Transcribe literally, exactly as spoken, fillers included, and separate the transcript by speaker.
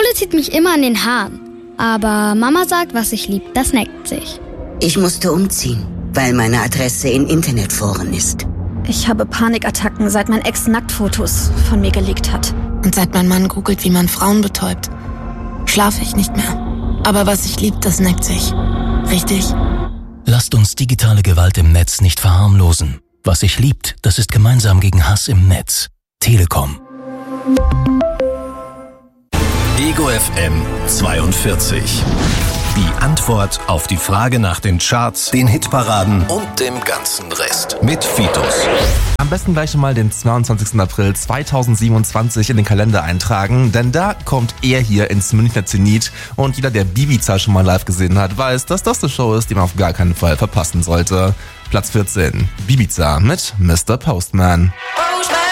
Speaker 1: zieht mich immer an den Haaren. Aber Mama sagt, was sich liebt, das neckt sich.
Speaker 2: Ich musste umziehen, weil meine Adresse in Internetforen ist.
Speaker 3: Ich habe Panikattacken, seit mein Ex Nacktfotos von mir gelegt hat.
Speaker 4: Und seit mein Mann googelt, wie man Frauen betäubt, schlafe ich nicht mehr. Aber was sich liebt, das neckt sich. Richtig?
Speaker 5: Lasst uns digitale Gewalt im Netz nicht verharmlosen. Was sich liebt, das ist gemeinsam gegen Hass im Netz. Telekom.
Speaker 6: Ego F M zweiundvierzig. Die Antwort auf die Frage nach den Charts, den Hitparaden und dem ganzen Rest. Mit Fitus.
Speaker 7: Am besten gleich schon mal den zweiundzwanzigsten April zweitausendsiebenundzwanzig in den Kalender eintragen, denn da kommt er hier ins Münchner Zenit und jeder, der Bibiza schon mal live gesehen hat, weiß, dass das eine Show ist, die man auf gar keinen Fall verpassen sollte. Platz vierzehn, Bibiza mit Mister Postman.